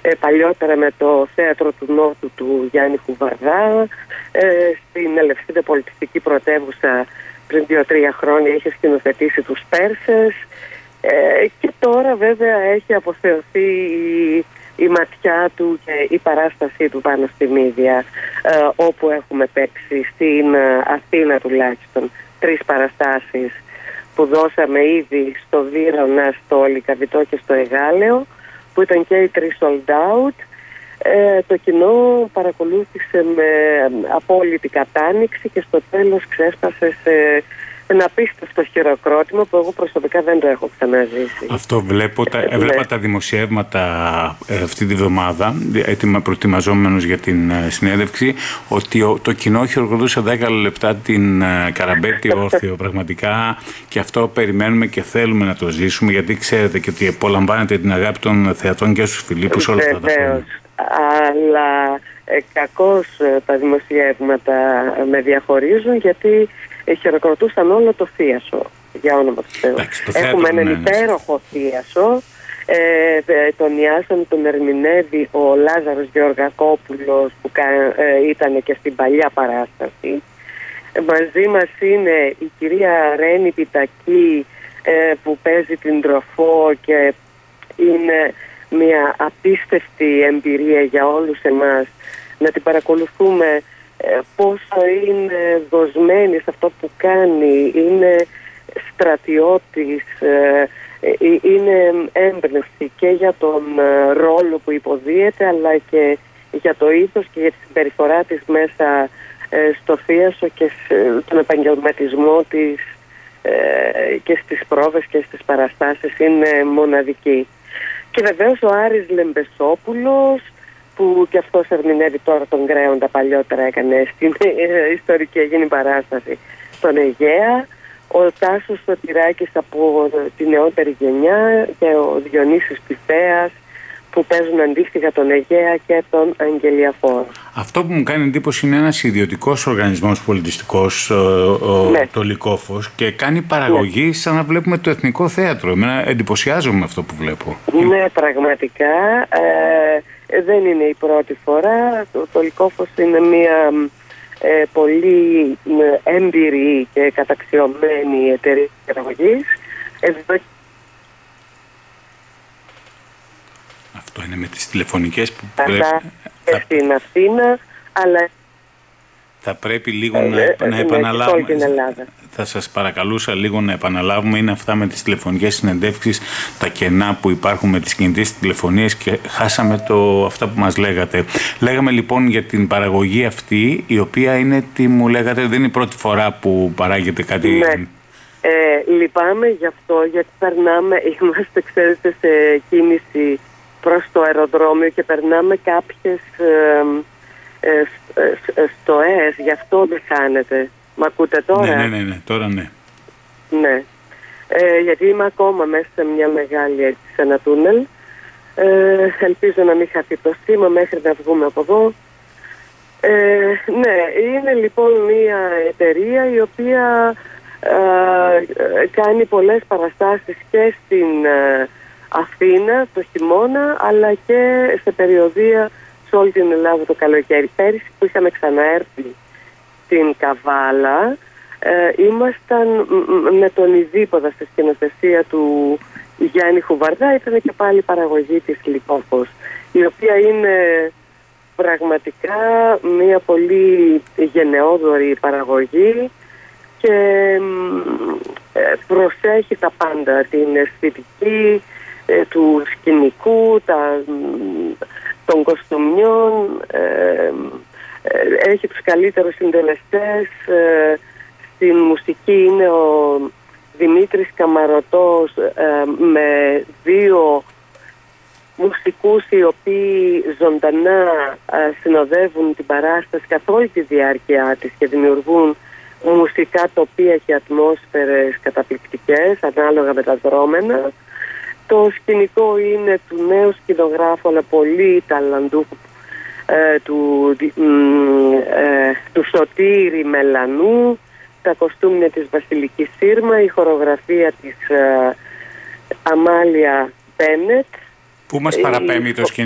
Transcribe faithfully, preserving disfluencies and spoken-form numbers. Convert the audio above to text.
ε, παλιότερα με το Θέατρο του Νότου του Γιάννη Χουβαρδά, ε, στην Ελευθερία Πολιτιστική Πρωτεύουσα πριν δύο-τρία χρόνια είχε σκηνοθετήσει τους Πέρσες, ε, και τώρα βέβαια έχει αποθεωθεί η, η ματιά του και η παράστασή του πάνω στη Μύδια, ε, όπου έχουμε παίξει στην Αθήνα τουλάχιστον τρεις παραστάσεις που δώσαμε ήδη στο Βύρωνα, στο Λυκαβητό και στο Εγάλεο, που ήταν και οι τρεις sold out. Ε, το κοινό παρακολούθησε με απόλυτη κατάνοιξη και στο τέλος ξέσπασε σε ένα απίστευτο χειροκρότημα που εγώ προσωπικά δεν το έχω ξαναζήσει. Αυτό βλέπω, τα, έβλεπα τα δημοσιεύματα ε, αυτή τη βδομάδα, έτοιμα προετοιμαζόμενος για την ε, συνέντευξη, ότι ο, το κοινό χειροκροτούσε δέκα λεπτά την ε, Καραμπέτη όρθιο πραγματικά, και αυτό περιμένουμε και θέλουμε να το ζήσουμε, γιατί ξέρετε και ότι απολαμβάνετε την αγάπη των θεατών και στους Φιλίππους όλα αυτά τα χρόνια. Αλλά ε, κακώς ε, τα δημοσιεύματα με διαχωρίζουν, γιατί ε, χειροκροτούσαν όλο το θίασο, για όνομα του Θεού. Έχουμε έναν υπέροχο θίασο, ε, ε, τον Ιάσον τον ερμηνεύει ο Λάζαρος Γεωργακόπουλος, που ε, ήταν και στην παλιά παράσταση. Ε, μαζί μας είναι η κυρία Ρένη Πιτακή, ε, που παίζει την Τροφό, και είναι μια απίστευτη εμπειρία για όλους εμάς να την παρακολουθούμε, ε, πόσο είναι δοσμένη σε αυτό που κάνει, είναι στρατιώτης, ε, ε, είναι έμπνευση και για τον ε, ρόλο που υποδίεται, αλλά και για το ήθος και για τη συμπεριφορά της μέσα ε, στο θίασο και σε, τον επαγγελματισμό της, ε, και στις πρόβες και στις παραστάσεις είναι μοναδική. Και βεβαίως ο Άρης Λεμπεσόπουλος, που και αυτός ερμηνεύει τώρα τον Γκρέοντα, παλιότερα έκανε στην ε, ιστορική έγινε παράσταση στον Αιγαία, ο Τάσος Σωτηράκης από τη νεότερη γενιά και ο Διονύσης Πυθέας, που παίζουν αντίστοιχα τον Αιγαία και τον Αγγελιαφόρο. Αυτό που μου κάνει εντύπωση είναι ένας ιδιωτικός οργανισμός πολιτιστικός, ο, ναι. το Λυκόφος, και κάνει παραγωγή, ναι. σαν να βλέπουμε το Εθνικό Θέατρο. Εμένα εντυπωσιάζομαι με αυτό που βλέπω. Ναι, πραγματικά. Ε, δεν είναι η πρώτη φορά. Το, το Λυκόφος είναι μια ε, πολύ έμπειρη και καταξιωμένη εταιρεία παραγωγής. Εδώ Αυτό είναι με τις τηλεφωνικές που πρέπει... Θα... στην Αθήνα, αλλά... Θα πρέπει λίγο ε, να, ε, να επαναλάβουμε. Θα σας παρακαλούσα λίγο να επαναλάβουμε. Είναι αυτά με τις τηλεφωνικές συνεντεύξεις, τα κενά που υπάρχουν με τις κινητές τηλεφωνίες, και χάσαμε το, αυτά που μας λέγατε. Λέγαμε λοιπόν για την παραγωγή αυτή, η οποία είναι, τι μου λέγατε, δεν είναι η πρώτη φορά που παράγεται κάτι... Ναι. Ε, λυπάμαι γι' αυτό, γιατί περνάμε, είμαστε ξέρετε σε κίνηση προς το αεροδρόμιο και περνάμε κάποιες ε, ε, ε, στοές, γι' αυτό δεν χάνεται. Μ' ακούτε τώρα? Ναι, ναι, ναι, ναι, τώρα ναι. Ναι, ε, γιατί είμαι ακόμα μέσα σε μια μεγάλη, έτσι, σε ένα τούνελ. Ε, ελπίζω να μην χαθεί το σήμα μέχρι να βγούμε από εδώ. Ε, ναι, είναι λοιπόν μια εταιρεία η οποία ε, κάνει πολλές παραστάσεις και στην ε, Αθήνα το χειμώνα, αλλά και σε περιοδεία σε όλη την Ελλάδα το καλοκαίρι. Πέρυσι που είχαμε ξαναέρθει στην Καβάλα, ε, ήμασταν με τον Ιδίποδα στη σκηνοθεσία του Γιάννη Χουβαρδά. Ήταν και πάλι παραγωγή της Λυκόφος, η οποία είναι πραγματικά μια πολύ γενναιόδορη παραγωγή και ε, προσέχει τα πάντα, την αισθητική ε, του σκηνικού, τα, των κοστούμιων, ε, ε, έχει τους καλύτερους συντελεστές. Ε, στην μουσική είναι ο Δημήτρης Καμαρωτός, ε, με δύο μουσικούς οι οποίοι ζωντανά ε, συνοδεύουν την παράσταση καθ' όλη τη διάρκεια της και δημιουργούν μουσικά τοπία και ατμόσφαιρες καταπληκτικές ανάλογα με τα δρόμενα. Το σκηνικό είναι του νέου σκηνογράφου, αλλά πολύ ταλαντούχου, ε, του, ε, του Σωτήρη Μελανού, τα κοστούμια της Βασιλικής Σύρμα, η χορογραφία της ε, Αμάλια Μπένετ. Πού μας παραπέμπει το σκηνικό?